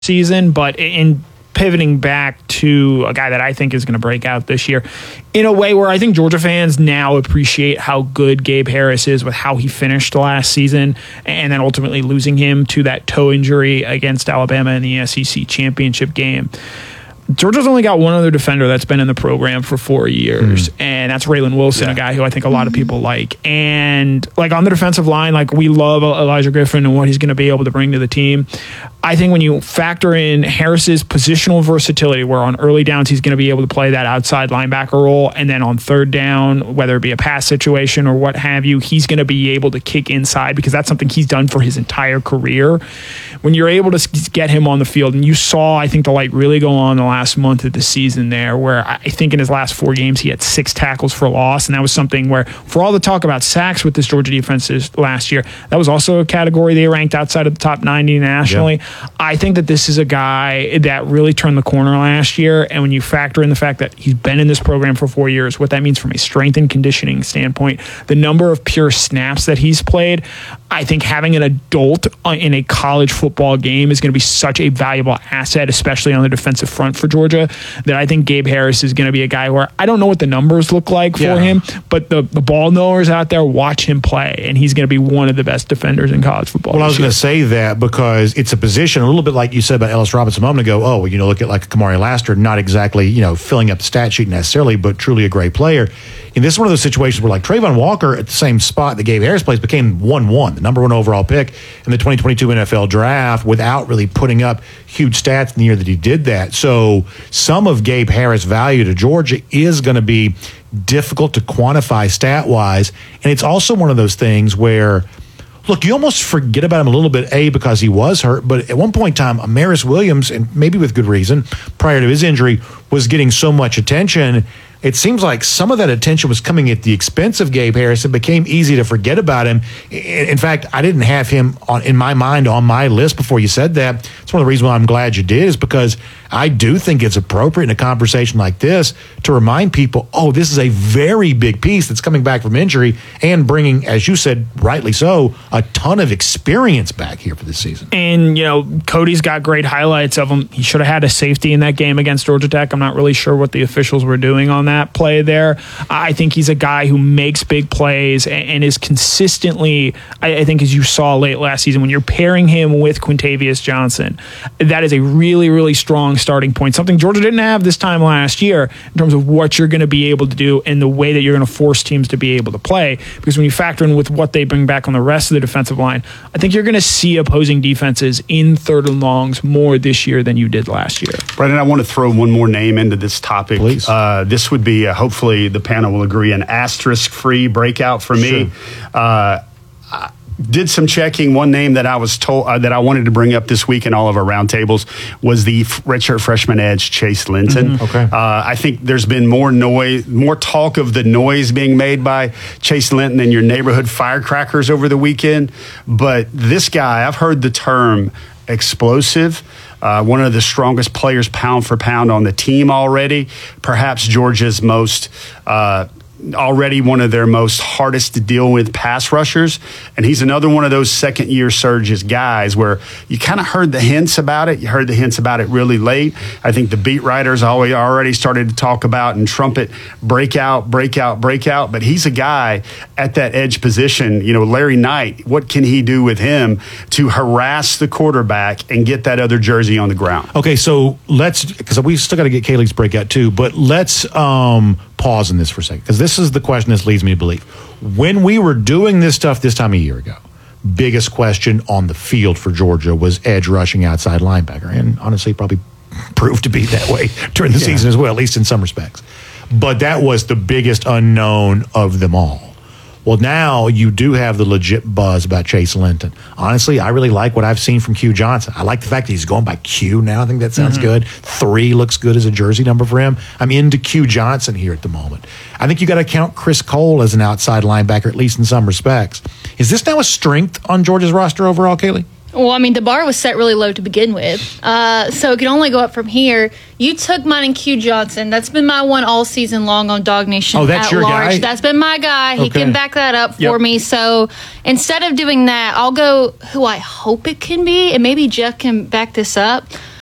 season, but in pivoting back to a guy that I think is going to break out this year in a way where I think Georgia fans now appreciate how good Gabe Harris is with how he finished last season, and then ultimately losing him to that toe injury against Alabama in the SEC championship game. Georgia's only got one other defender that's been in the program for 4 years, and that's Raylan Wilson, a guy who I think a lot of people like. And like on the defensive line, like we love Elijah Griffin and what he's going to be able to bring to the team. I think when you factor in Harris's positional versatility, where on early downs he's going to be able to play that outside linebacker role, and then on third down, whether it be a pass situation or what have you, he's going to be able to kick inside because that's something he's done for his entire career. When you're able to get him on the field, and you saw, I think, the light really go on the last month of the season there, where I think in his last 4 games he had 6 tackles for loss, and that was something where, for all the talk about sacks with this Georgia defense last year, that was also a category they ranked outside of the top 90 nationally. Yeah. I think that this is a guy that really turned the corner last year, and when you factor in the fact that he's been in this program for 4 years, what that means from a strength and conditioning standpoint, the number of pure snaps that he's played, I think having an adult in a college football game is going to be such a valuable asset, especially on the defensive front for Georgia, that I think Gabe Harris is going to be a guy where I don't know what the numbers look like for him, but the ball knowers out there watch him play, and he's going to be one of the best defenders in college football. Well, I was going to say that because it's a position, a little bit like you said about Ellis Robinson a moment ago. Oh, look at like Kamari Lassiter, not exactly, filling up the stat sheet necessarily, but truly a great player. And this is one of those situations where like Trayvon Walker at the same spot that Gabe Harris plays became 1-1, the number 1 overall pick in the 2022 NFL draft, without really putting up huge stats in the year that he did that. So some of Gabe Harris' value to Georgia is going to be difficult to quantify stat-wise. And it's also one of those things where, look, you almost forget about him a little bit, because he was hurt, but at one point in time, Amaris Williams, and maybe with good reason, prior to his injury, was getting so much attention. It seems like some of that attention was coming at the expense of Gabe Harris. It became easy to forget about him. In fact, I didn't have him in my mind on my list before you said that. It's one of the reasons why I'm glad you did, is because I do think it's appropriate in a conversation like this to remind people, this is a very big piece that's coming back from injury and bringing, as you said, rightly so, a ton of experience back here for this season. And, Cody's got great highlights of him. He should have had a safety in that game against Georgia Tech. I'm not really sure what the officials were doing on that play there. I think he's a guy who makes big plays and is consistently, I think as you saw late last season, when you're pairing him with Quintavious Johnson, that is a really, really strong starting point, something Georgia didn't have this time last year in terms of what you're going to be able to do and the way that you're going to force teams to be able to play. Because when you factor in with what they bring back on the rest of the defensive line, I think you're going to see opposing defenses in third and longs more this year than you did last year. Brendan, I want to throw one more name into this topic. Please. This would be, hopefully the panel will agree, an asterisk-free breakout for me. Sure. Did some checking. One name that I was told that I wanted to bring up this week in all of our roundtables was the redshirt freshman edge, Chase Linton. Mm-hmm. Okay. I think there's been more talk of the noise being made by Chase Linton and your neighborhood firecrackers over the weekend. But this guy, I've heard the term explosive. One of the strongest players pound for pound on the team already. Perhaps Georgia's already one of their most hardest to deal with pass rushers. And he's another one of those second-year surges guys where you kind of heard the hints about it. You heard the hints about it really late. I think the beat writers already started to talk about and trumpet breakout. But he's a guy at that edge position. Larry Knight, what can he do with him to harass the quarterback and get that other jersey on the ground? Okay, so because we still got to get Kaylee's breakout too, but let's pause on this for a second, because this is the question this leads me to believe. When we were doing this stuff this time a year ago, biggest question on the field for Georgia was edge rushing outside linebacker, and honestly probably proved to be that way during the season as well, at least in some respects. But that was the biggest unknown of them all. Well, now you do have the legit buzz about Chase Linton. Honestly, I really like what I've seen from Q Johnson. I like the fact that he's going by Q now. I think that sounds good. 3 looks good as a jersey number for him. I'm into Q Johnson here at the moment. I think you got to count Chris Cole as an outside linebacker, at least in some respects. Is this now a strength on Georgia's roster overall, Kaylee? Well, I mean, the bar was set really low to begin with, so it can only go up from here. You took mine and Q Johnson. That's been my one all season long on Dog Nation. Oh, that's at your large. guy? That's been my guy. He can back that up for me. So instead of doing that, I'll go who I hope it can be, and maybe Jeff can back this up.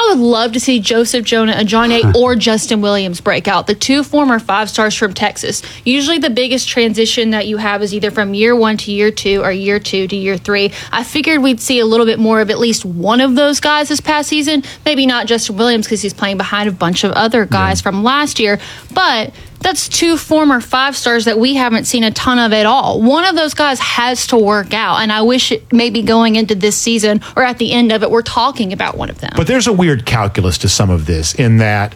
I would love to see Joseph Jonah-Ajonye or Justin Williams break out, the two former 5-stars from Texas. Usually the biggest transition that you have is either from year 1 to year 2 or year 2 to year 3. I figured we'd see a little bit more of at least one of those guys this past season. Maybe not Justin Williams because he's playing behind a bunch of other guys from last year, but that's two former 5-stars that we haven't seen a ton of at all. One of those guys has to work out, and I wish maybe going into this season or at the end of it, we're talking about one of them. But there's a weird calculus to some of this in that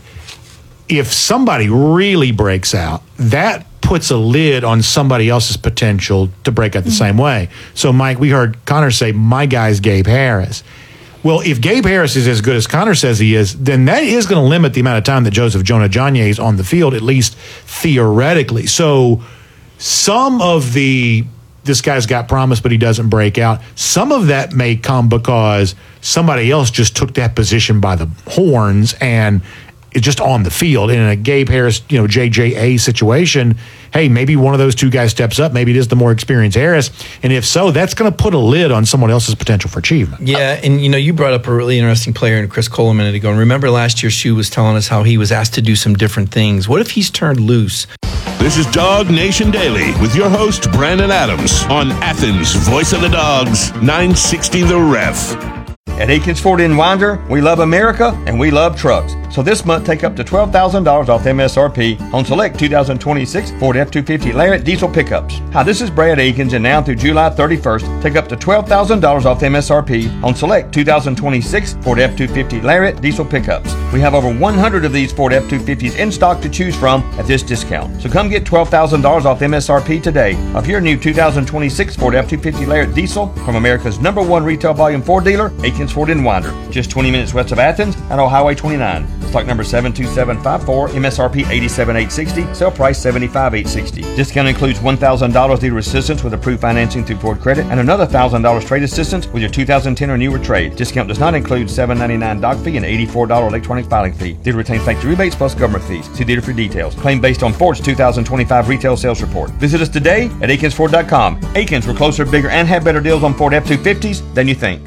if somebody really breaks out, that puts a lid on somebody else's potential to break out the same way. So, Mike, we heard Connor say, my guy's Gabe Harris. Well, if Gabe Harris is as good as Connor says he is, then that is going to limit the amount of time that Joseph Jonah-Ajonye is on the field, at least theoretically. So some of this guy's got promise, but he doesn't break out. Some of that may come because somebody else just took that position by the horns and it's just on the field. In a Gabe Harris, JJA situation, hey, maybe one of those two guys steps up. Maybe it is the more experienced Harris. And if so, that's going to put a lid on someone else's potential for achievement. Yeah, and you brought up a really interesting player in Chris Cole a minute ago. And remember last year, Shu was telling us how he was asked to do some different things. What if he's turned loose? This is Dog Nation Daily with your host, Brandon Adams, on Athens' Voice of the Dogs, 960 The Ref. At Akins Ford in Winder, we love America and we love trucks. So this month, take up to $12,000 off MSRP on select 2026 Ford F-250 Lariat diesel pickups. Hi, this is Brad Akins, and now through July 31st, take up to $12,000 off MSRP on select 2026 Ford F-250 Lariat diesel pickups. We have over 100 of these Ford F-250s in stock to choose from at this discount. So come get $12,000 off MSRP today of your new 2026 Ford F-250 Lariat diesel from America's #1 retail volume Ford dealer, Akins Ford in Winder, just 20 minutes west of Athens and on Highway 29. Stock number 72754, MSRP $87,860, sale price $75,860. Discount includes $1,000 dealer assistance with approved financing through Ford Credit and another $1,000 trade assistance with your 2010 or newer trade. Discount does not include $7.99 doc fee and $84 electronic filing fee. Dealer retains factory rebates plus government fees. See dealer for details. Claim based on Ford's 2025 retail sales report. Visit us today at AkinsFord.com. Akins, we're closer, bigger, and have better deals on Ford F-250s than you think.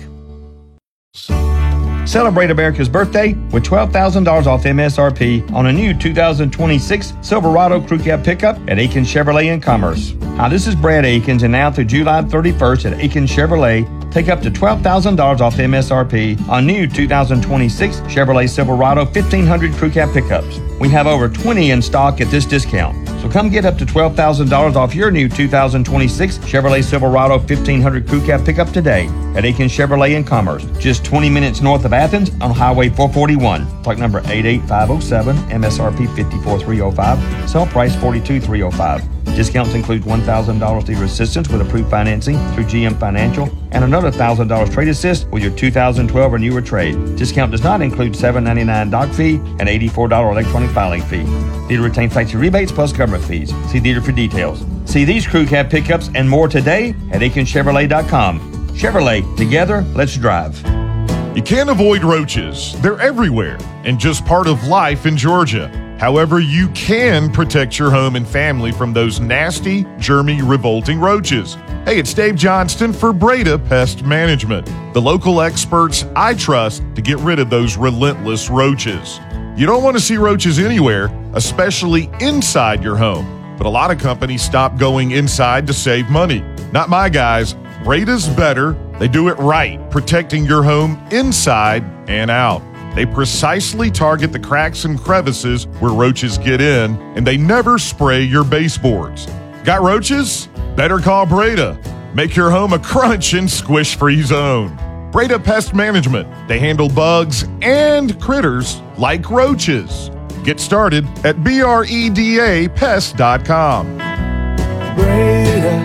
Celebrate America's birthday with $12,000 off MSRP on a new 2026 Silverado Crew Cab pickup at Akins Chevrolet in Commerce. Hi, this is Brad Akins, and now through July 31st at Akins Chevrolet, take up to $12,000 off MSRP on new 2026 Chevrolet Silverado 1500 Crew Cab pickups. We have over 20 in stock at this discount. So come get up to $12,000 off your new 2026 Chevrolet Silverado 1500 Crew Cab pickup today at Akins Chevrolet in Commerce, just 20 minutes north of Athens on Highway 441. Stock number 88507, MSRP 54305, sale price 42305. Discounts include $1,000 dealer assistance with approved financing through GM Financial and another $1,000 trade assist with your 2012 or newer trade. Discount does not include $7.99 doc fee and $84 electronic filing fee. Dealer retains factory rebates plus government fees. See dealer for details. See these crew cab pickups and more today at AkinsChevrolet.com. Chevrolet, together, let's drive. You can't avoid roaches. They're everywhere and just part of life in Georgia. However, you can protect your home and family from those nasty, germy, revolting roaches. Hey, it's Dave Johnston for Breda Pest Management, the local experts I trust to get rid of those relentless roaches. You don't want to see roaches anywhere, especially inside your home. But a lot of companies stop going inside to save money. Not my guys. Breda's better. They do it right, protecting your home inside and out. They precisely target the cracks and crevices where roaches get in, and they never spray your baseboards. Got roaches? Better call Breda. Make your home a crunch and squish-free zone. Breda Pest Management. They handle bugs and critters like roaches. Get started at BREDAPest.com. Breda,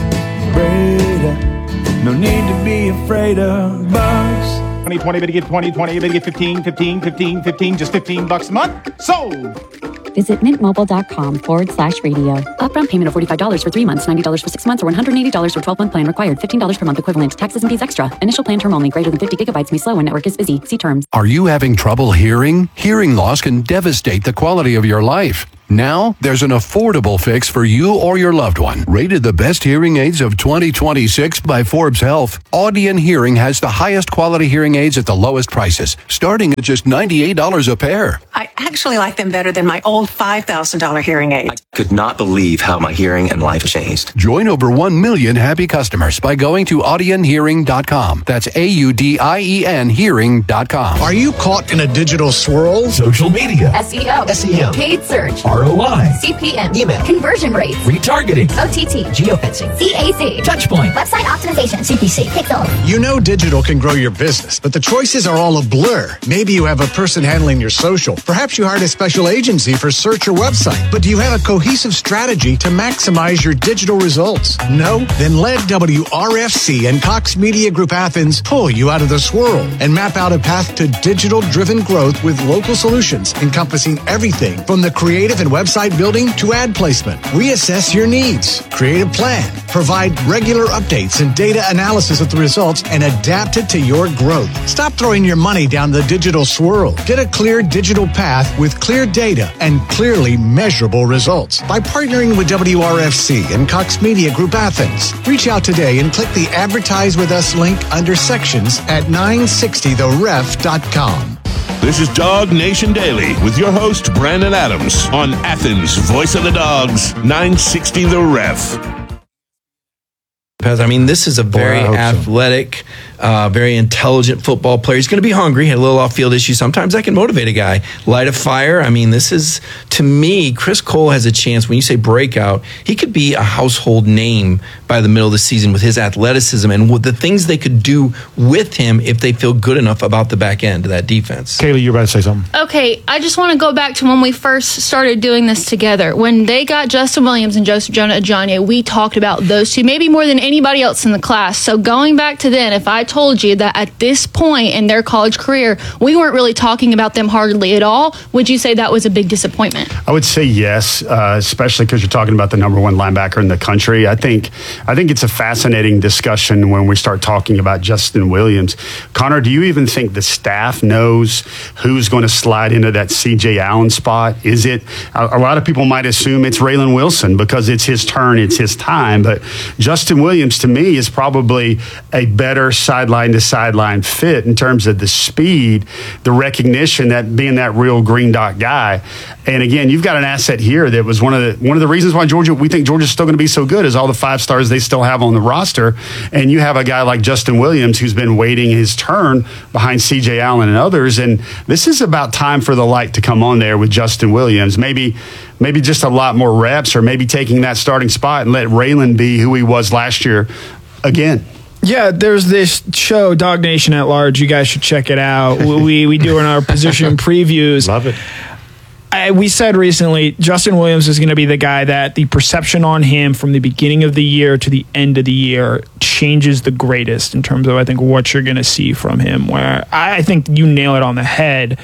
no need to be afraid of bugs. 20, better get 20, better get 15, just $15 a month. Sold! Visit mintmobile.com/radio. Upfront payment of $45 for 3 months, $90 for 6 months, or $180 for 12-month plan required. $15 per month equivalent. Taxes and fees extra. Initial plan term only. Greater than 50 gigabytes may slow when network is busy. See terms. Are you having trouble hearing? Hearing loss can devastate the quality of your life. Now, there's an affordable fix for you or your loved one. Rated the best hearing aids of 2026 by Forbes Health, Audion Hearing has the highest quality hearing aids at the lowest prices, starting at just $98 a pair. I actually like them better than my old $5,000 hearing aid. I could not believe how my hearing and life changed. Join over 1 million happy customers by going to audionhearing.com. That's AUDIEN hearing.com. Are you caught in a digital swirl? Social media, SEO, SEM, paid search, ROI, CPM, email, conversion rates, retargeting, OTT, geofencing, CAC, touchpoint, website optimization, CPC, Pixel. You know digital can grow your business, but the choices are all a blur. Maybe you have a person handling your social. Perhaps you hired a special agency for search or website. But do you have a cohesive strategy to maximize your digital results? No? Then let WRFC and Cox Media Group Athens pull you out of the swirl and map out a path to digital-driven growth with local solutions encompassing everything from the creative and website building to ad placement. We assess your needs, create a plan, provide regular updates and data analysis of the results, and adapt it to your growth. Stop throwing your money down the digital swirl. Get a clear digital path with clear data and clearly measurable results by partnering with WRFC and Cox Media Group Athens. Reach out today and click the Advertise With Us link under sections at 960theref.com. This is Dog Nation Daily with your host, Brandon Adams, on Athens' Voice of the Dogs, 960 The Ref. I mean, this is a very athletic, very intelligent football player. He's going to be hungry, had a little off-field issue. Sometimes that can motivate a guy. Light a fire. I mean, this is, to me, Chris Cole has a chance. When you say breakout, he could be a household name by the middle of the season with his athleticism and with the things they could do with him if they feel good enough about the back end of that defense. Kaylee, you're about to say something. Okay, I just want to go back to when we first started doing this together. When they got Justin Williams and Joseph Jonah-Ajonye, we talked about those two, maybe more than anybody else in the class. So going back to then, if I told you that at this point in their college career, we weren't really talking about them hardly at all, would you say that was a big disappointment? I would say yes, especially because you're talking about the number one linebacker in the country. I think it's a fascinating discussion when we start talking about Justin Williams. Connor, do you even think the staff knows who's going to slide into that C.J. Allen spot? Is it, a lot of people might assume it's Raylan Wilson because it's his turn, it's his time, but Justin Williams, to me, is probably a better sideline to sideline fit in terms of the speed, the recognition, that being that real green dot guy. And again, you've got an asset here that was one of the reasons why we think Georgia's still going to be so good is all the 5 stars they still have on the roster. And you have a guy like Justin Williams who's been waiting his turn behind C.J. Allen and others. And this is about time for the light to come on there with Justin Williams. Maybe just a lot more reps, or maybe taking that starting spot and let Raylan be who he was last year again. Yeah, there's this show, Dog Nation at Large. You guys should check it out. We do in our position previews. Love it. We said recently, Justin Williams is going to be the guy that the perception on him from the beginning of the year to the end of the year changes the greatest in terms of, I think, what you're going to see from him. Where I think you nail it on the head.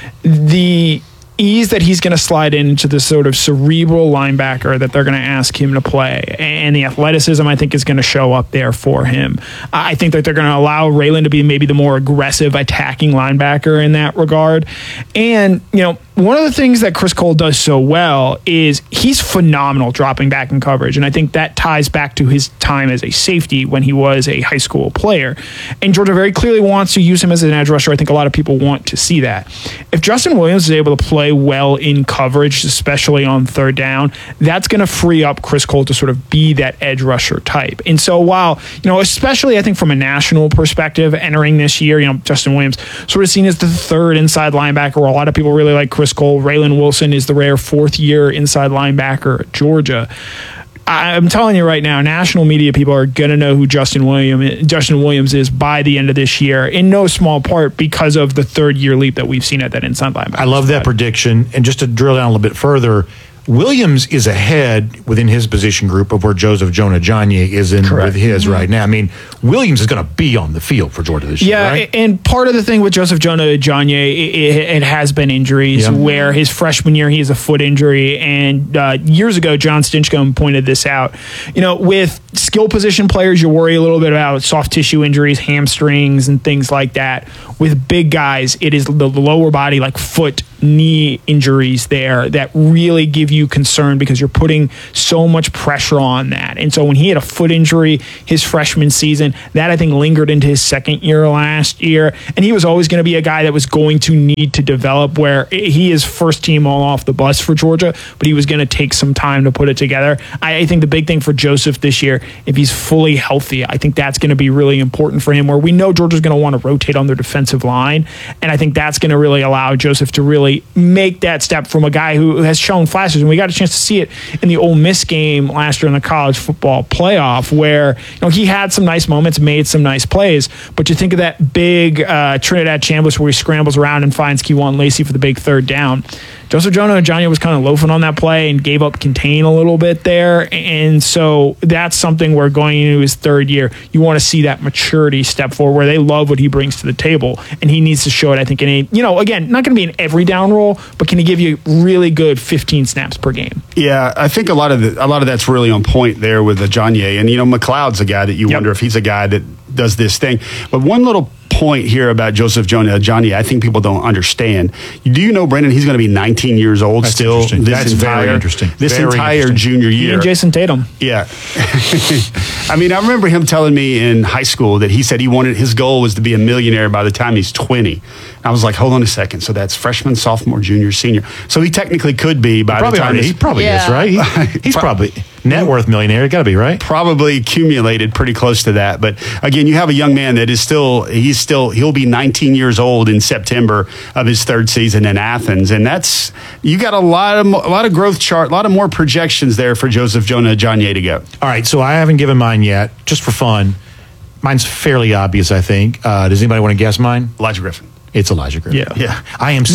The ease that he's going to slide into the sort of cerebral linebacker that they're going to ask him to play, and the athleticism I think is going to show up there for him. I think that they're going to allow Raylan to be maybe the more aggressive attacking linebacker in that regard. And, one of the things that Chris Cole does so well is he's phenomenal dropping back in coverage. And I think that ties back to his time as a safety when he was a high school player. And Georgia very clearly wants to use him as an edge rusher. I think a lot of people want to see that. If Justin Williams is able to play well in coverage, especially on third down, that's going to free up Chris Cole to sort of be that edge rusher type. And so while, especially I think from a national perspective, entering this year, Justin Williams sort of seen as the third inside linebacker, where a lot of people really like Chris Cole. Raylan Wilson is the rare 4th-year inside linebacker at Georgia. I'm telling you right now, national media people are going to know who Justin Williams is by the end of this year, in no small part because of the 3rd-year leap that we've seen at that inside linebacker. I love that prediction. And just to drill down a little bit further, Williams is ahead within his position group of where Joseph Jonah-Ajonye is in with his right now. I mean, Williams is going to be on the field for Georgia this year, right? And part of the thing with Joseph Jonah-Ajonye, it has been injuries where his freshman year he has a foot injury, and years ago John Stinchcomb pointed this out. You know, with skill position players, you worry a little bit about soft tissue injuries, hamstrings, and things like that. With big guys, it is the lower body, like foot, knee injuries there that really give you concern because you're putting so much pressure on that. And so when he had a foot injury his freshman season, that I think lingered into his second year last year. And he was always going to be a guy that was going to need to develop, where he is first team all off the bus for Georgia, but he was going to take some time to put it together. I think the big thing for Joseph this year, if he's fully healthy, I think that's going to be really important for him, where we know Georgia's going to want to rotate on their defensive line. And I think that's going to really allow Joseph to really make that step from a guy who has shown flashes. And we got a chance to see it in the Ole Miss game last year in the college football playoff, where he had some nice moments, made some nice plays. But you think of that big Trinidad Chambliss where he scrambles around and finds Kejuan Lacey for the big third down. Joseph Jonah-Ajonye was kind of loafing on that play and gave up contain a little bit there. And so that's something where going into his third year, you want to see that maturity step forward, where they love what he brings to the table. And he needs to show it, I think, in a, again, not going to be an every down role, but can he give you really good 15 snaps per game? Yeah, I think a lot of that's really on point there with Ajonye. And, McLeod's a guy that you wonder if he's a guy that does this thing. But one little point here about Joseph Jonah-Ajonye, I think people don't understand. Do you know, Brendan, he's going to be 19 years old still this entire junior year. He and Jason Tatum. Yeah. I mean, I remember him telling me in high school that he said his goal was to be a millionaire by the time he's 20. I was like, hold on a second. So that's freshman, sophomore, junior, senior. So he technically could be by the time. He probably is, right? He's probably net worth millionaire. Got to be, right? Probably accumulated pretty close to that. But again, you have a young man that is he'll be 19 years old in September of his third season in Athens. And you got a lot of growth chart, a lot of more projections there for Joseph Jonah-Ajonye to go. All right. So I haven't given mine yet, just for fun. Mine's fairly obvious, I think. Does anybody want to guess mine? Elijah Griffin. It's Elijah Griffin. Yeah. I am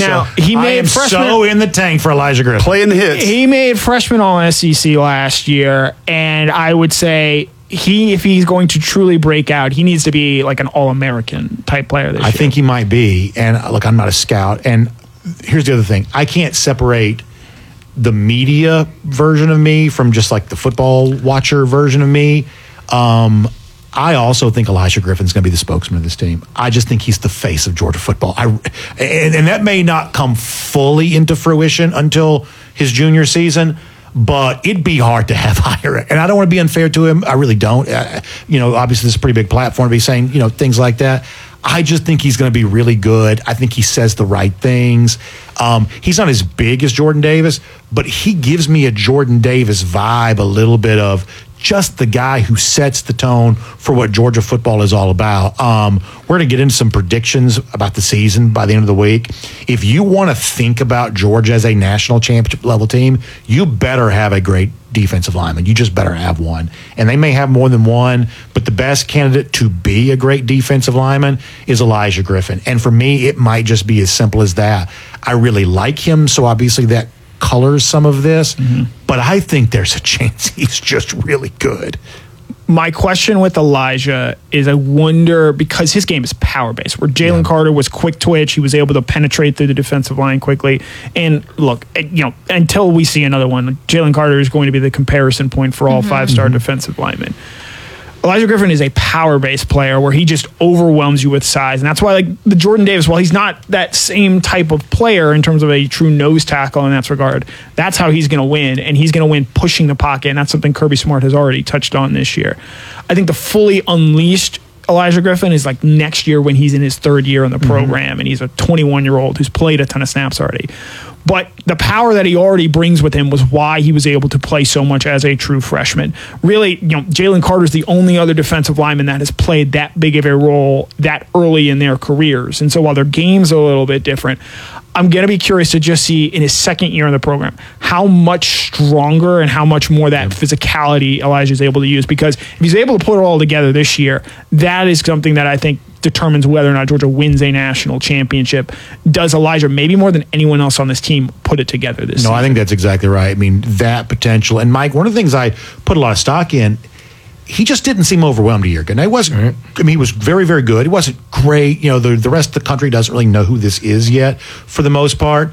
so in the tank for Elijah Griffin. Playing the hits. He made freshman All-SEC last year, and I would say if he's going to truly break out, he needs to be like an All-American type player this year. I think he might be. And look, I'm not a scout. And here's the other thing. I can't separate the media version of me from just like the football watcher version of me. I also think Elijah Griffin's going to be the spokesman of this team. I just think he's the face of Georgia football. And that may not come fully into fruition until his junior season, but it'd be hard to have higher. And I don't want to be unfair to him. I really don't. Obviously, this is a pretty big platform to be saying, things like that. I just think he's going to be really good. I think he says the right things. He's not as big as Jordan Davis, but he gives me a Jordan Davis vibe, a little bit of just the guy who sets the tone for what Georgia football is all about. We're going to get into some predictions about the season by the end of the week. If you want to think about Georgia as a national championship level team, you better have a great defensive lineman. You just better have one. And they may have more than one, but the best candidate to be a great defensive lineman is Elijah Griffin. And for me, it might just be as simple as that. I really like him, so obviously that colors some of this, but I think there's a chance he's just really good. My question with Elijah is I wonder, because his game is power-based, where Jalen Carter was quick twitch, he was able to penetrate through the defensive line quickly. And look, until we see another one, Jalen Carter is going to be the comparison point for all five-star defensive linemen. Elijah Griffin is a power-based player where he just overwhelms you with size. And that's why, the Jordan Davis, while he's not that same type of player in terms of a true nose tackle in that regard, that's how he's going to win. And he's going to win pushing the pocket. And that's something Kirby Smart has already touched on this year. I think the fully unleashed Elijah Griffin is next year when he's in his third year in the program and he's a 21-year-old who's played a ton of snaps already. But the power that he already brings with him was why he was able to play so much as a true freshman. Really, Jalen Carter's the only other defensive lineman that has played that big of a role that early in their careers. And so while their game's a little bit different, I'm going to be curious to just see in his second year in the program how much stronger and how much more that physicality Elijah is able to use. Because if he's able to put it all together this year, that is something that I think determines whether or not Georgia wins a national championship. Does Elijah, maybe more than anyone else on this team, put it together this season? I think that's exactly right. I mean, that potential. And Mike, one of the things I put a lot of stock in, he just didn't seem overwhelmed a year ago. Now, he wasn't. I mean, he was very, very good. He wasn't great. The rest of the country doesn't really know who this is yet, for the most part.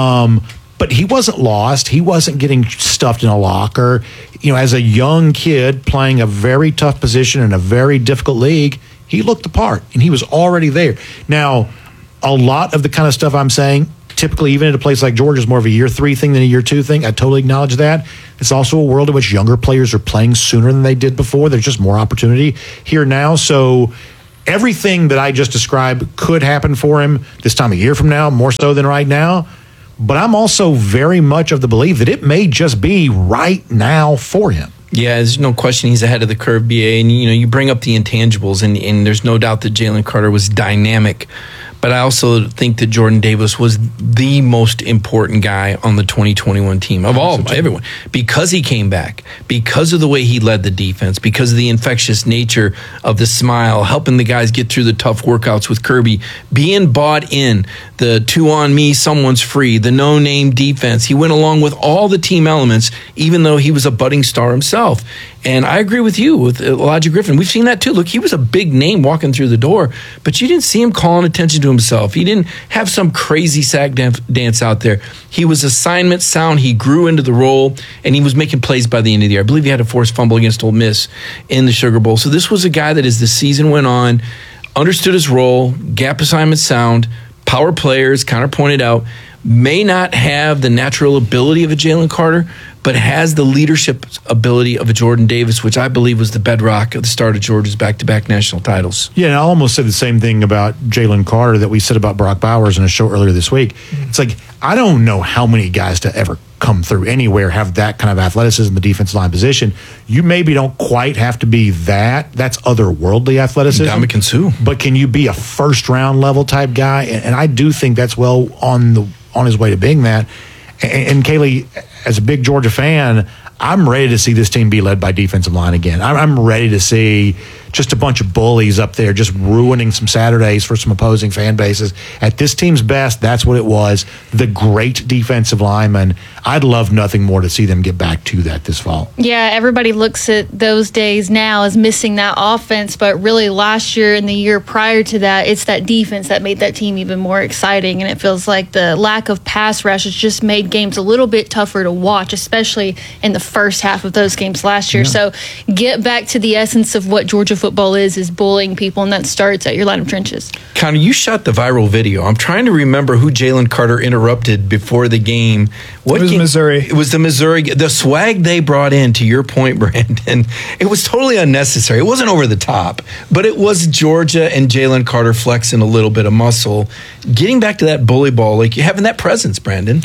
But he wasn't lost. He wasn't getting stuffed in a locker. As a young kid playing a very tough position in a very difficult league, he looked the part, and he was already there. Now, a lot of the kind of stuff I'm saying, typically, even at a place like Georgia, is more of a year 3 thing than a year 2 thing. I totally acknowledge that. It's also a world in which younger players are playing sooner than they did before. There's just more opportunity here now. So everything that I just described could happen for him this time of year from now, more so than right now. But I'm also very much of the belief that it may just be right now for him. Yeah, there's no question he's ahead of the curve, BA. And, you bring up the intangibles, and there's no doubt that Jalen Carter was dynamic. But I also think that Jordan Davis was the most important guy on the 2021 team of everyone, because he came back, because of the way he led the defense, because of the infectious nature of the smile, helping the guys get through the tough workouts with Kirby, being bought in, the 2-on-me, someone's free, the no-name defense. He went along with all the team elements, even though he was a budding star himself. And I agree with you with Elijah Griffin. We've seen that too. Look, he was a big name walking through the door, but you didn't see him calling attention to himself. He didn't have some crazy sack dance out there. He was assignment sound. He grew into the role, and he was making plays by the end of the year. I believe he had a forced fumble against Ole Miss in the Sugar Bowl. So this was a guy that, as the season went on, understood his role, gap assignment sound, power players, Connor pointed out, may not have the natural ability of a Jalen Carter, but has the leadership ability of a Jordan Davis, which I believe was the bedrock of the start of Georgia's back-to-back national titles. Yeah, and I almost said the same thing about Jalen Carter that we said about Brock Bowers in a show earlier this week. It's like, I don't know how many guys to ever come through anywhere have that kind of athleticism in the defensive line position. You maybe don't quite have to be that. That's otherworldly athleticism. Ndamukong Suh. But can you be a first-round level type guy? And I do think that's well on his way to being that. And Kaylee, as a big Georgia fan, I'm ready to see this team be led by defensive line again. I'm ready to see just a bunch of bullies up there just ruining some Saturdays for some opposing fan bases. At this team's best, that's what it was. The great defensive linemen. I'd love nothing more to see them get back to that this fall. Yeah, everybody looks at those days now as missing that offense, but really last year and the year prior to that, it's that defense that made that team even more exciting, and it feels like the lack of pass rush has just made games a little bit tougher to watch, especially in the first half of those games last year. So get back to the essence of what Georgia football is bullying people, and that starts at your line of trenches. Connor, you shot the viral video. I'm trying to remember who Jalen Carter interrupted before the game. It was Missouri. It was the Missouri. The swag they brought in, to your point, Brandon, it was totally unnecessary. It wasn't over the top, but it was Georgia and Jalen Carter flexing a little bit of muscle, getting back to that bully ball, like having that presence, Brandon.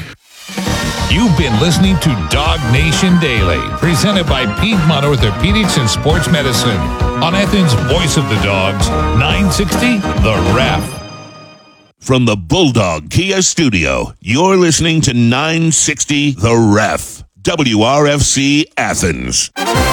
You've been listening to Dog Nation Daily, presented by Piedmont Orthopedics and Sports Medicine on Athens' Voice of the Dogs, 960 The Ref. From the Bulldog Kia Studio, you're listening to 960 The Ref, WRFC Athens.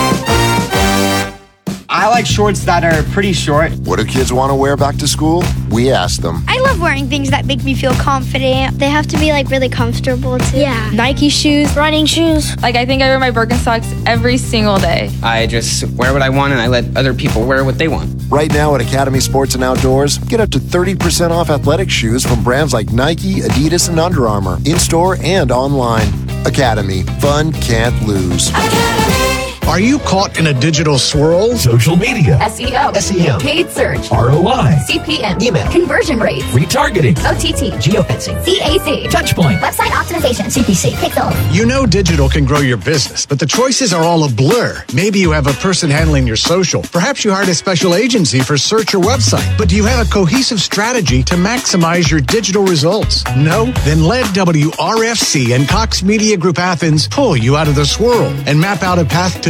I like shorts that are pretty short. What do kids want to wear back to school? We ask them. I love wearing things that make me feel confident. They have to be really comfortable too. Yeah. Nike shoes, running shoes. I think I wear my Birkenstocks every single day. I just wear what I want and I let other people wear what they want. Right now at Academy Sports and Outdoors, get up to 30% off athletic shoes from brands like Nike, Adidas, and Under Armour, in-store and online. Academy. Fun can't lose. Are you caught in a digital swirl? Social media. SEO. SEM. Paid search. ROI. CPM. Email. Conversion rates. Retargeting. OTT. Geofencing. CAC. Touchpoint. Website optimization. CPC. Pixel. You know digital can grow your business, but the choices are all a blur. Maybe you have a person handling your social. Perhaps you hired a special agency for search or website. But do you have a cohesive strategy to maximize your digital results? No? Then let WRFC and Cox Media Group Athens pull you out of the swirl and map out a path to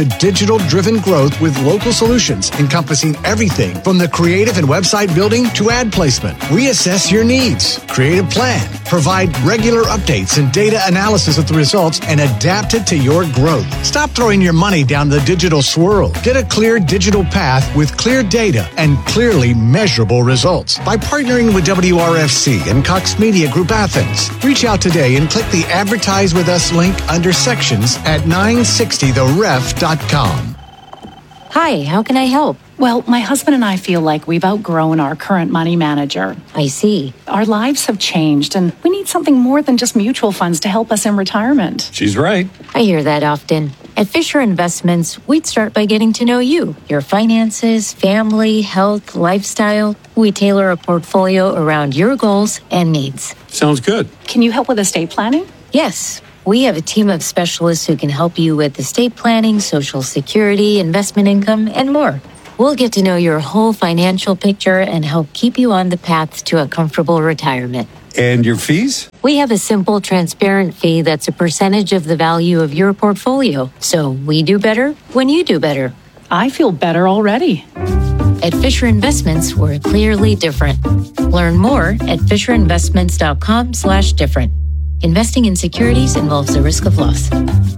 digital-driven growth with local solutions encompassing everything from the creative and website building to ad placement. We assess your needs, create a plan, provide regular updates and data analysis of the results, and adapt it to your growth. Stop throwing your money down the digital swirl. Get a clear digital path with clear data and clearly measurable results by partnering with WRFC and Cox Media Group Athens. Reach out today and click the Advertise With Us link under sections at 960theref.com. Hi, how can I help? Well, my husband and I feel like we've outgrown our current money manager. I see. Our lives have changed, and we need something more than just mutual funds to help us in retirement. She's right. I hear that often. At Fisher Investments, we'd start by getting to know you, your finances, family, health, lifestyle. We tailor a portfolio around your goals and needs. Sounds good. Can you help with estate planning? Yes. We have a team of specialists who can help you with estate planning, Social Security, investment income, and more. We'll get to know your whole financial picture and help keep you on the path to a comfortable retirement. And your fees? We have a simple, transparent fee that's a percentage of the value of your portfolio. So we do better when you do better. I feel better already. At Fisher Investments, we're clearly different. Learn more at fisherinvestments.com/different. Investing in securities involves the risk of loss.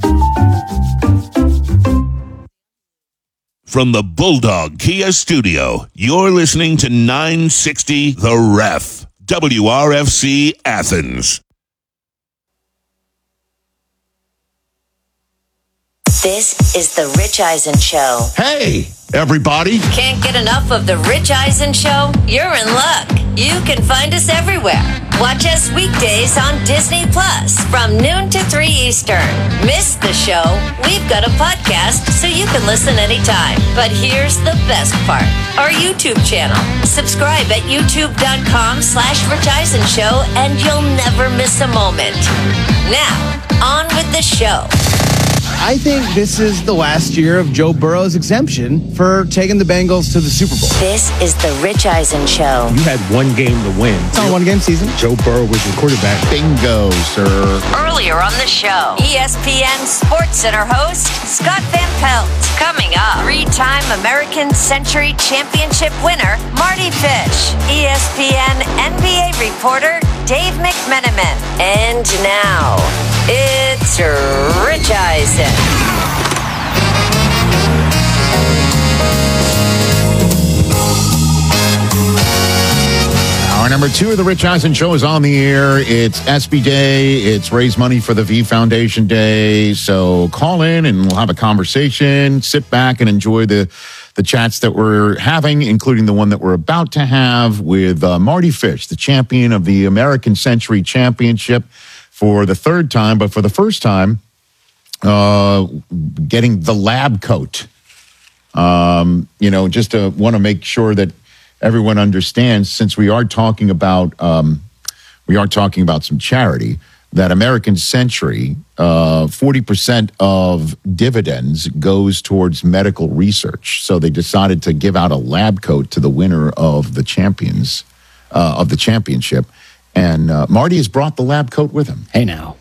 From the Bulldog Kia Studio, you're listening to 960 The Ref, WRFC Athens. This is the Rich Eisen Show. Hey, everybody. Can't get enough of the Rich Eisen Show? You're in luck. You can find us everywhere. Watch us weekdays on Disney Plus from noon to 3 Eastern. Miss the show? We've got a podcast so you can listen anytime. But here's the best part. Our YouTube channel. Subscribe at youtube.com/Rich Eisen Show and you'll never miss a moment. Now, on with the show. I think this is the last year of Joe Burrow's exemption for taking the Bengals to the Super Bowl. This is the Rich Eisen Show. You had one game to win. It's not a one-game season. Joe Burrow was your quarterback. Bingo, sir. Earlier on the show, ESPN SportsCenter host Scott Van Pelt. Coming up, three-time American Century Championship winner Marty Fish, ESPN NBA reporter Dave McMenamin. And now, it's Rich Eisen. Hour number 2 of the Rich Eisen Show is on the air. It's SB Day. It's Raise Money for the V Foundation Day. So call in and we'll have a conversation. Sit back and enjoy the chats that we're having, including the one that we're about to have with Marty Fish, the champion of the American Century Championship for the third time, but for the first time, getting the lab coat. Just to want to make sure that everyone understands, since we are talking about some charity, that American Century, 40% of dividends goes towards medical research. So they decided to give out a lab coat to the winner of the champions of the championship, and Marty has brought the lab coat with him. Hey now,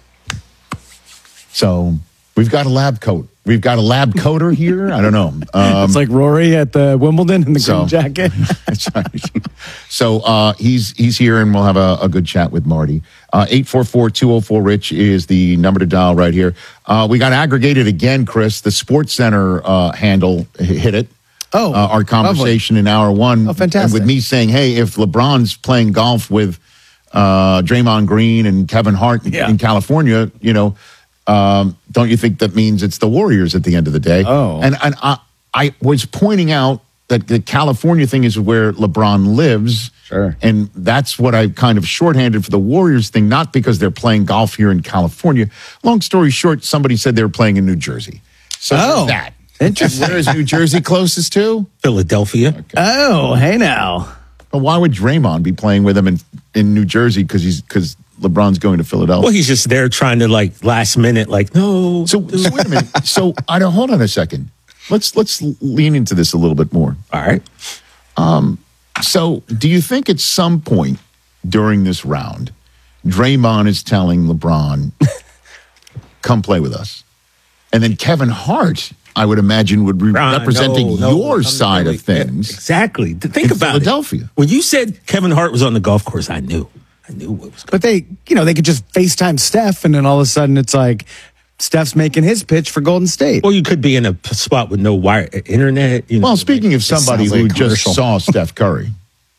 so we've got a lab coat. We've got a lab coater here. I don't know. It's like Rory at the Wimbledon in the green jacket. That's right. So he's here, and we'll have a good chat with Marty. 844-204-RICH is the number to dial right here. We got aggregated again, Chris. The SportsCenter handle hit it. Oh, our conversation in hour one. Oh, fantastic. And with me saying, hey, if LeBron's playing golf with Draymond Green and Kevin Hart in California, don't you think that means it's the Warriors at the end of the day? Oh. And I was pointing out that the California thing is where LeBron lives. Sure. And that's what I kind of shorthanded for the Warriors thing, not because they're playing golf here in California. Long story short, somebody said they were playing in New Jersey. So there's that. Interesting. Where is New Jersey closest to? Philadelphia. Okay. Oh, hey now. But why would Draymond be playing with him in New Jersey? Because LeBron's going to Philadelphia. Well, he's just there trying to last minute, no. So wait a minute. So hold on a second. Let's lean into this a little bit more. All right. So do you think at some point during this round, Draymond is telling LeBron, come play with us? And then Kevin Hart I would imagine would be representing your I'm side really- of things. Exactly. Think in about Philadelphia. it. When you said Kevin Hart was on the golf course, I knew what was But they could just FaceTime Steph, and then all of a sudden it's like Steph's making his pitch for Golden State. Or you could be in a spot with no wire internet. Well, speaking of somebody sounds like who a just commercial. saw Steph Curry,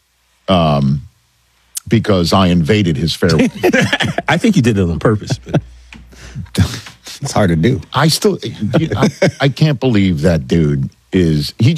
because I invaded his fairway. I think you did it on purpose. But it's hard to do. I still, I can't believe that dude is. He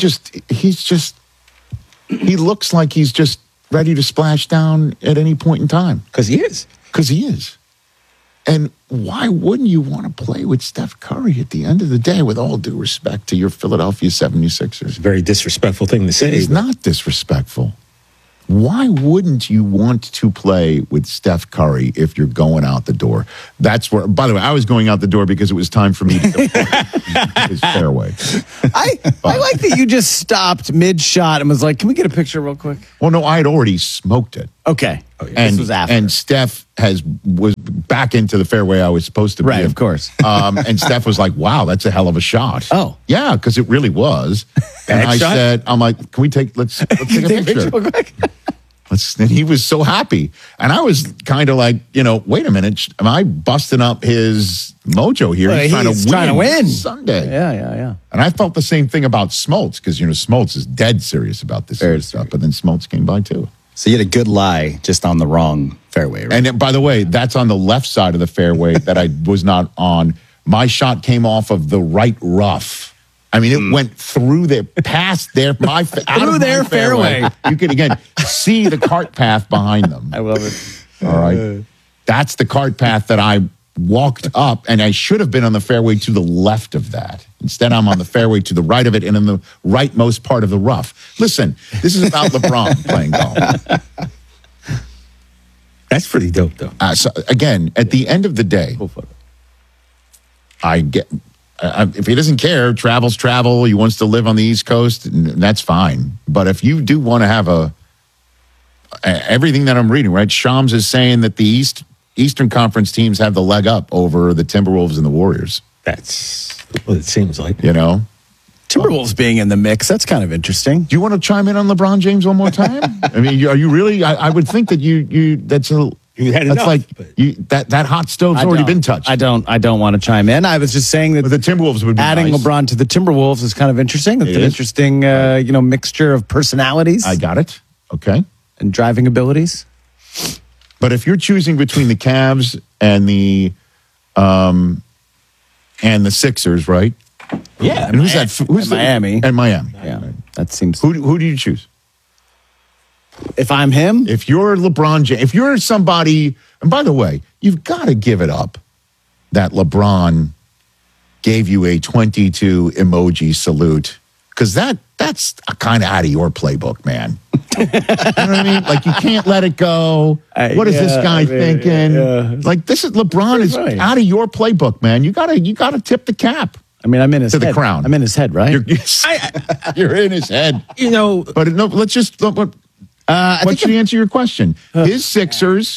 looks like he's just ready to splash down at any point in time. Because he is. And why wouldn't you want to play with Steph Curry at the end of the day, with all due respect to your Philadelphia 76ers? Very disrespectful thing to say. It's not disrespectful. Why wouldn't you want to play with Steph Curry if you're going out the door? That's where, by the way, I was going out the door because it was time for me to go his fairway. I like that you just stopped mid-shot and was like, can we get a picture real quick? Well, no, I had already smoked it. Okay. And, this was after. and Steph was back into the fairway I was supposed to be Right, in. of course. And Steph was like, wow, that's a hell of a shot. Oh. Yeah, because it really was. And Bad I shot? said, I'm like, can we let's take a picture. real quick. And he was so happy. And I was kind of like, wait a minute, am I busting up his mojo here? Well, he's trying to win Sunday. Yeah. And I felt the same thing about Smoltz, because, Smoltz is dead serious about this sort of stuff. But then Smoltz came by too. So you had a good lie just on the wrong fairway, right? And then, by the way, that's on the left side of the fairway that I was not on. My shot came off of the right rough. I mean, it went through past their fairway. You could again see the cart path behind them. I love it. All right, that's the cart path that I walked up, and I should have been on the fairway to the left of that. Instead, I'm on the fairway to the right of it, and in the rightmost part of the rough. Listen, this is about LeBron playing golf. that's pretty dope, though. So again, at the end of the day, I get. If he doesn't care, travel's travel. He wants to live on the East Coast, and that's fine. But if you do want to have everything that I'm reading, right? Shams is saying that the Eastern Conference teams have the leg up over the Timberwolves and the Warriors. That's what it seems like. Timberwolves being in the mix, that's kind of interesting. Do you want to chime in on LeBron James one more time? I mean, are you really? I would think that that's enough, like that hot stove's already been touched. I don't want to chime in. I was just saying that the Timberwolves would be adding nice. LeBron to the Timberwolves is kind of interesting. It's an interesting, mixture of personalities. I got it. Okay. And driving abilities. But if you're choosing between the Cavs and the Sixers, right? Yeah. And who's that? Who's Miami? And Miami. Yeah. That seems. Who do you choose? If I'm him? If you're LeBron James, if you're somebody, and by the way, you've got to give it up that LeBron gave you a 22 emoji salute, because that's kind of out of your playbook, man. You know what I mean? Like, you can't let it go. What is this guy thinking? Yeah. Like, this is LeBron is right. out of your playbook, man. You gotta tip the cap. I mean, I'm in his to head. the crown. I'm in his head, right? You're in his head. But no, let's just. What should answer your question? His Sixers,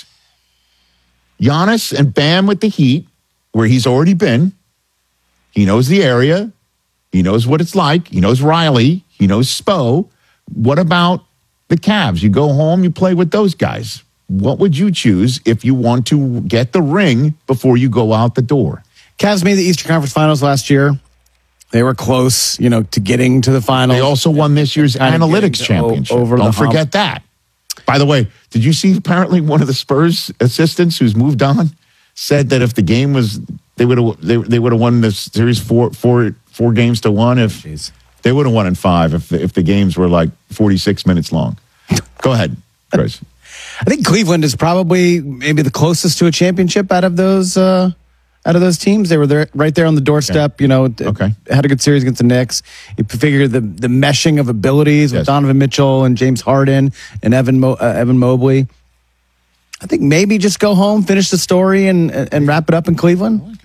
Giannis and Bam with the Heat, where he's already been. He knows the area. He knows what it's like. He knows Riley. He knows Spo. What about the Cavs? You go home, you play with those guys. What would you choose if you want to get the ring before you go out the door? Cavs made the Eastern Conference Finals last year. They were close, to getting to the finals. They also won this year's analytics championship. Don't forget that. By the way, did you see apparently one of the Spurs assistants who's moved on said that if the game was, they would have won the series four games to one. If they would have won in 5 if the games were like 46 minutes long. Go ahead, Chris. I think Cleveland is probably maybe the closest to a championship out of those teams. They were there, right there on the doorstep. Okay. Had a good series against the Knicks. You figure the meshing of abilities with Donovan Mitchell and James Harden and Evan Mobley. I think maybe just go home, finish the story, and wrap it up in Cleveland.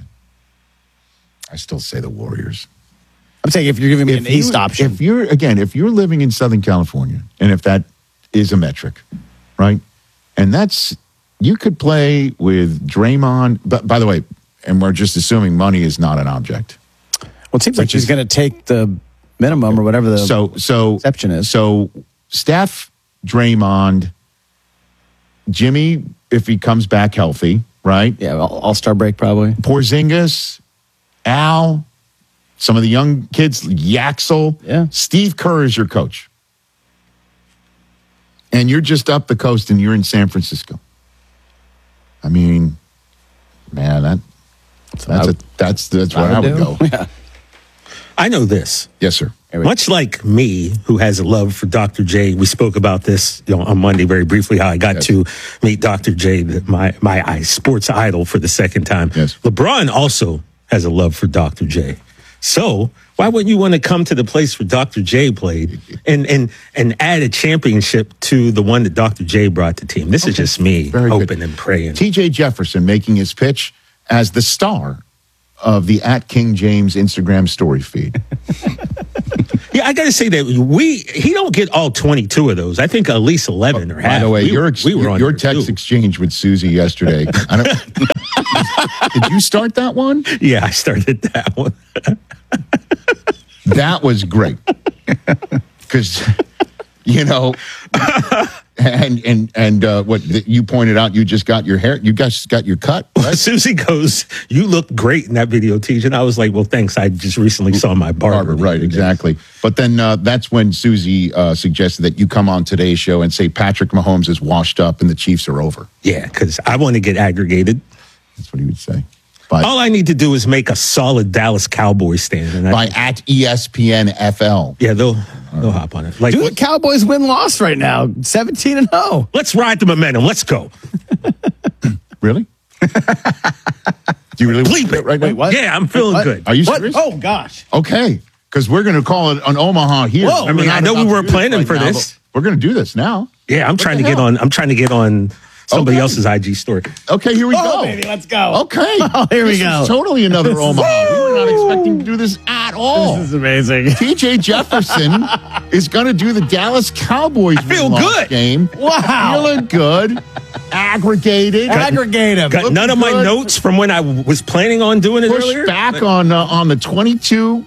I still say the Warriors. I'm saying if you're giving me an East option. If you're living in Southern California, and if that is a metric, right? And you could play with Draymond. But by the way, and we're just assuming money is not an object. Well, it seems like he's going to take the minimum or whatever the exception is. So Steph, Draymond, Jimmy, if he comes back healthy, right? Yeah, all-star break probably. Porzingis, Al, some of the young kids, Yaxel. Yeah. Steve Kerr is your coach. And you're just up the coast and you're in San Francisco. I mean, man, that's where I would go. Yeah. I know this. Yes, sir. Much like me, who has a love for Dr. J, we spoke about this on Monday very briefly, how I got to meet Dr. J, my sports idol, for the second time. Yes. LeBron also has a love for Dr. J. So why wouldn't you want to come to the place where Dr. J played and add a championship to the one that Dr. J brought to the team? This is just me hoping and praying. TJ Jefferson making his pitch as the star of the @KingJames Instagram story feed. Yeah, I got to say that he don't get all 22 of those. I think at least 11 or half. By the way, your on text exchange with Susie yesterday. Did you start that one? Yeah, I started that one. That was great. Because, and what you pointed out, you just got your hair, you guys got your cut. Right? Susie goes, "You look great in that video, TJ." And I was like, "Well, thanks. I just recently saw my barber." Right, exactly. But then that's when Susie suggested that you come on today's show and say Patrick Mahomes is washed up and the Chiefs are over. Yeah, because I want to get aggregated. That's what he would say. All I need to do is make a solid Dallas Cowboys stand. And by @ESPN FL. Yeah, they'll hop on it. Like, the Cowboys win-loss right now, 17-0. Let's ride the momentum. Let's go. Really? Do you really bleep it right now? Wait, what? Yeah, I'm feeling good. Are you serious? Oh, gosh. Okay, because we're going to call it an Omaha here. Whoa, I know we weren't planning for this. We're going to do this now. Yeah, I'm trying to get on somebody else's IG story. Okay, here we go. Baby, let's go. Okay. Oh, here we go. This is totally another Omaha. We were not expecting to do this at all. This is amazing. TJ Jefferson is going to do the Dallas Cowboys game. Wow. Feeling good. Aggregate him. Got none of my notes from when I was planning on doing it earlier. Back on the 22.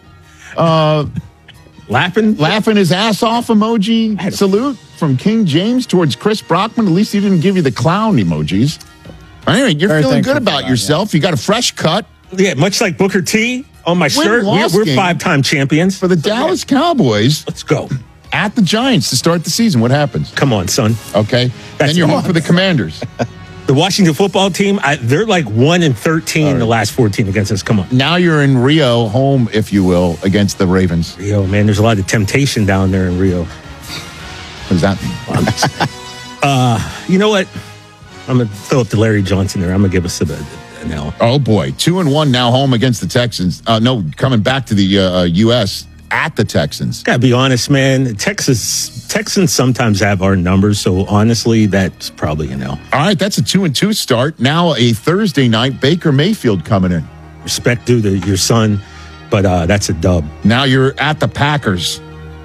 Laughing his ass off emoji salute from King James towards Chris Brockman. At least he didn't give you the clown emojis. Anyway, you're feeling good about yourself. You got a fresh cut. Yeah, much like Booker T on my shirt. We're 5-time champions. For the Dallas Cowboys. Let's go. At the Giants to start the season. What happens? Come on, son. Okay. Then you're home for the Commanders. The Washington football team, they're like 1-13 in the last 14 against us. Come on. Now you're in Rio, home, if you will, against the Ravens. Rio, man, there's a lot of temptation down there in Rio. What does that mean? You know what? I'm going to throw up to Larry Johnson there. I'm going to give us an L. Oh, boy. 2-1 now home against the Texans. Coming back to the U.S., at the Texans. Gotta be honest, man. Texans sometimes have our numbers, so honestly, that's probably an L. All right, that's a 2-2 start. Now a Thursday night, Baker Mayfield coming in. Respect due to your son, but that's a dub. Now you're at the Packers.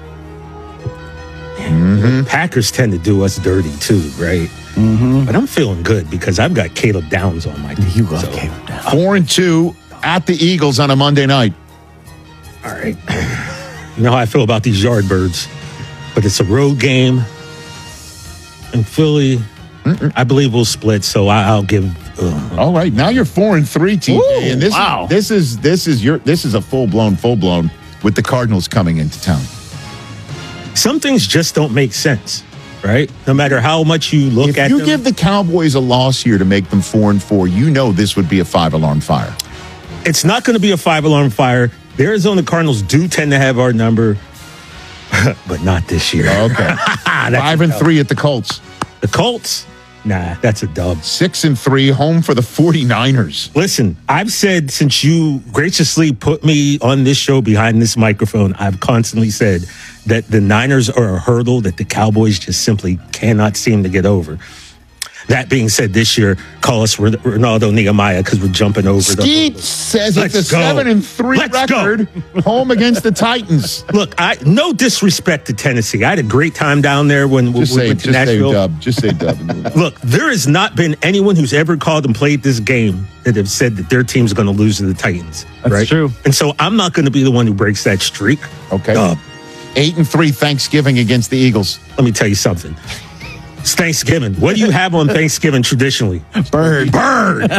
Mm-hmm. Packers tend to do us dirty too, right? Mm-hmm. But I'm feeling good because I've got Caleb Downs on my team. You love Caleb Downs. 4-2 at the Eagles on a Monday night. All right. You know how I feel about these Yardbirds, but it's a road game in Philly. I believe we'll split, so I'll give. All right, now you're 4-3, TJ, Ooh, and this is a full blown with the Cardinals coming into town. Some things just don't make sense, right? No matter how much you look at them. If you give the Cowboys a loss here to make them 4-4, you know this would be a 5-alarm fire. It's not going to be a 5-alarm fire. The Arizona Cardinals do tend to have our number, but not this year. Okay. 5-3 at the Colts. The Colts? Nah, that's a dub. 6-3, home for the 49ers. Listen, I've said since you graciously put me on this show behind this microphone, I've constantly said that the Niners are a hurdle that the Cowboys just simply cannot seem to get over. That being said, this year, call us Ronaldo Nehemiah because we're jumping over Skeet says it's a 7-3 record home against the Titans. Look, no disrespect to Tennessee. I had a great time down there when we went to Nashville. Just say dub. Look, there has not been anyone who's ever called and played this game that have said that their team's going to lose to the Titans. That's true. And so I'm not going to be the one who breaks that streak. Okay. 8-3 Thanksgiving against the Eagles. Let me tell you something. It's Thanksgiving. What do you have on Thanksgiving traditionally? Bird. Bird.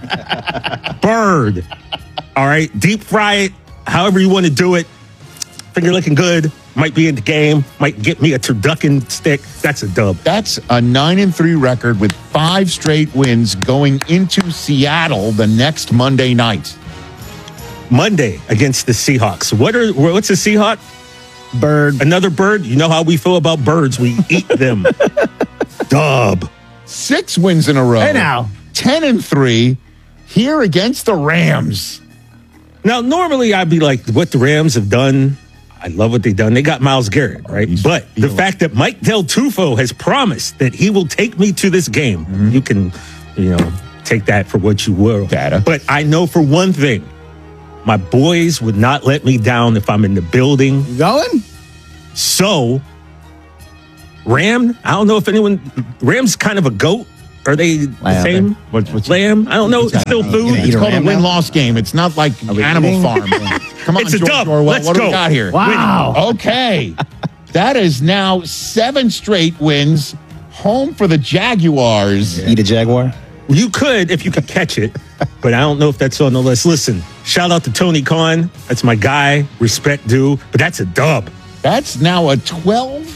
All right. Deep fry it, however you want to do it. Finger looking good. Might be in the game. Might get me a turducken stick. That's a dub. That's a 9-3 record with 5 straight wins going into Seattle the next Monday night. Monday against the Seahawks. What's a Seahawk? Bird. Another bird? You know how we feel about birds. We eat them. Dub. 6 wins in a row. Hey now. 10-3 here against the Rams. Now, normally I'd be like, what the Rams have done, I love what they've done. They got Myles Garrett, right? But the fact that Mike Del Tufo has promised that he will take me to this game, you can, take that for what you will. Data. But I know for one thing, my boys would not let me down if I'm in the building. You going? So, Ram, I don't know if Ram's kind of a goat. Are they the same? What's Lamb? I don't know. It's still food. It's called a win-loss game. It's not like Animal Farm. Come on, It's a George dub. Orwell. Let's what do go. we got here? Wow. Okay. That is now 7 straight wins. Home for the Jaguars. Eat a Jaguar? You could if you could catch it, but I don't know if that's on the list. Listen, shout out to Tony Khan. That's my guy. Respect due, but that's a dub. That's now a 12.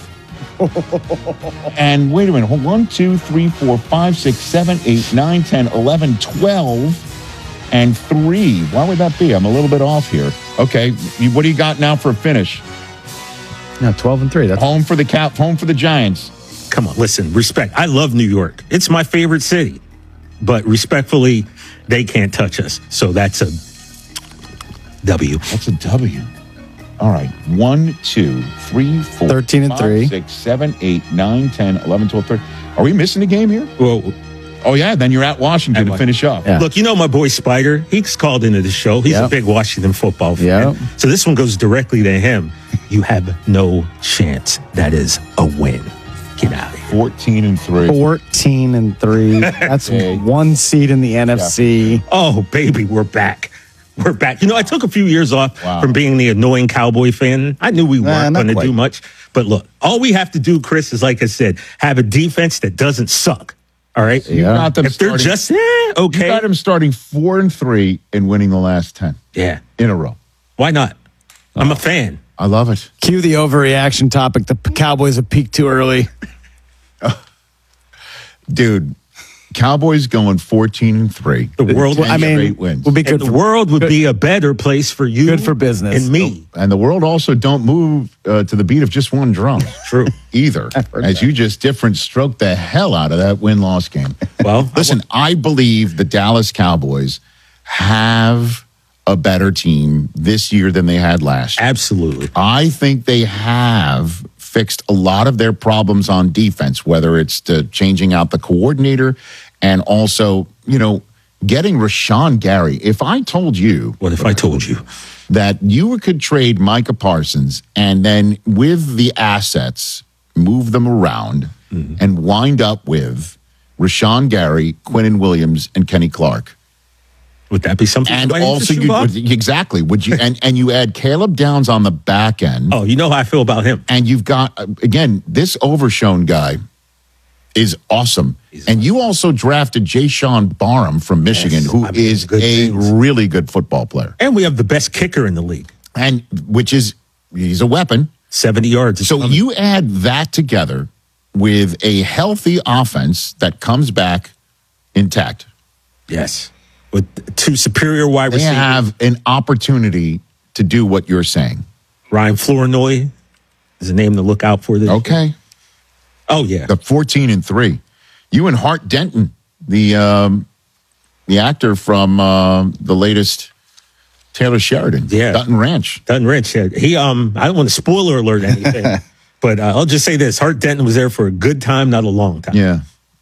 And wait a minute. 1, 2, 3, 4, 5, 6, 7, 8, 9, 10, 11, 12, and 3. Why would that be? I'm a little bit off here. Okay. What do you got now for a finish? No, 12-3. That's Home for the Giants. Come on, listen, respect. I love New York. It's my favorite city. But respectfully, they can't touch us. So that's a W. That's a W. All right. 1, 2, 3, 4, 13-3. 5, 6, 7, 8, 9, 10, 11, 12, 13. Are we missing a game here? Well, oh, yeah. Then you're at Washington to finish off. Yeah. Look, my boy Spider. He's called into the show. He's a big Washington football fan. Yep. So this one goes directly to him. You have no chance. That is a win. Get out of here. 14-3. 14-3. That's one seed in the NFC. Oh, baby, we're back. We're back. I took a few years off from being the annoying Cowboy fan. I knew we weren't going to do much. But look, all we have to do, Chris, is like I said, have a defense that doesn't suck. All right? You got them okay. You got them starting 4-3 and winning the last 10. Yeah. In a row. Why not? I'm a fan. I love it. Cue the overreaction topic. The Cowboys have peaked too early. Dude, Cowboys going 14-3. The world, straight wins. Will be good. The world would be a better place for you. Good for business. And me. And the world also don't move to the beat of just one drum. True. Either. As you just different stroke the hell out of that win-loss game. Well, listen, I believe the Dallas Cowboys have a better team this year than they had last year. Absolutely. I think they have fixed a lot of their problems on defense, whether it's to changing out the coordinator and also, getting Rashawn Gary. If I told you... What if I told you? That you could trade Micah Parsons and then with the assets, move them around and wind up with Rashawn Gary, Quinnen Williams, and Kenny Clark. Would that be something? And also, exactly. Would you? And you add Caleb Downs on the back end. Oh, you know how I feel about him. And you've got again this Overshown guy is awesome. And you also drafted Jayshawn Barham from Michigan, who is a really good football player. And we have the best kicker in the league, and he's a weapon. 70 yards. So you add that together with a healthy offense that comes back intact. Yes. With 2 superior wide receivers. They have an opportunity to do what you're saying. Ryan Flournoy is a name to look out for this year. Oh, yeah. The 14-3. You and Hart Denton, the actor from the latest Taylor Sheridan. Yeah. Dutton Ranch. Dutton Ranch. Yeah. He, I don't want to spoiler alert anything, but I'll just say this. Hart Denton was there for a good time, not a long time. Yeah.